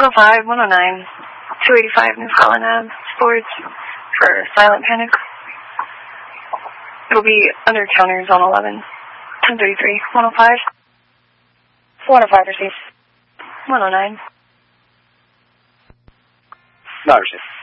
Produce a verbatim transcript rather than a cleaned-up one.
one oh five, one oh nine, two eighty-five New Scotland Ave, Sports for Silent Panic. It'll be under counter zone eleven, ten thirty-three, one oh five. one oh five received. one oh nine. Not received.